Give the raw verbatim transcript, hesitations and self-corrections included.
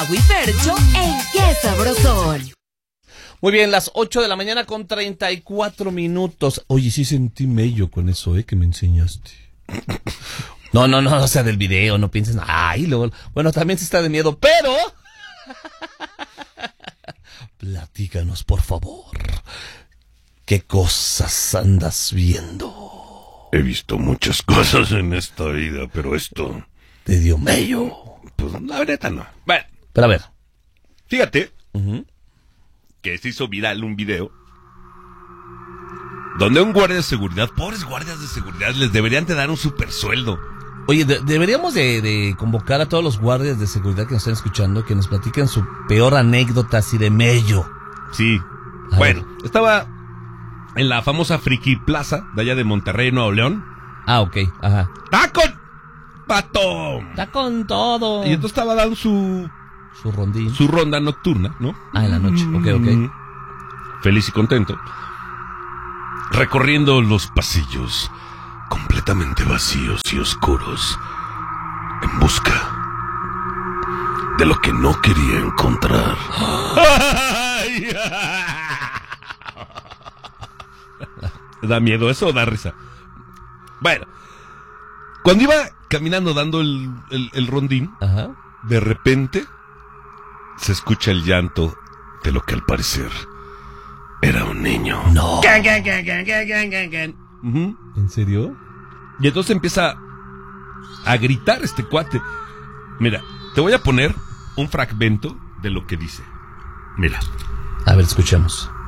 Agua y Fercho en Qué Sabrosón. Muy bien, las ocho de la mañana con treinta y cuatro minutos. Oye, sí sentí mello con eso, ¿eh? Que me enseñaste. No, no, no, o sea, del video, no pienses, ay, luego, bueno, también se está de miedo, pero... Platícanos, por favor. ¿Qué cosas andas viendo? He visto muchas cosas en esta vida, pero esto... ¿Te dio mello? Pues la verdad no. Bueno, pero a ver. Fíjate Uh-huh. que se hizo viral un video donde un guardia de seguridad, pobres guardias de seguridad, les deberían de dar un super sueldo. Oye, de- deberíamos de, de convocar a todos los guardias de seguridad que nos están escuchando, que nos platiquen su peor anécdota así de mello. Sí. A Bueno, ver. estaba en la famosa Friki Plaza de allá de Monterrey, Nuevo León. Ah, ok, ajá. ¡Ah, con pato! Está con todo. Y entonces estaba dando su, Su rondín. su ronda nocturna, ¿no? Ah, en la noche, ok, ok. Feliz y contento. Recorriendo los pasillos completamente vacíos y oscuros en busca de lo que no quería encontrar. ¿Da miedo eso o da risa? Bueno, cuando iba caminando dando el, el, el rondín, Ajá. de repente se escucha el llanto de lo que al parecer era un niño. No. Gan, gan, gan, gan, gan, gan, gan, gan. Ujú. ¿En serio? Y entonces empieza a gritar este cuate. Mira, te voy a poner un fragmento de lo que dice. Mira. A ver, escuchemos.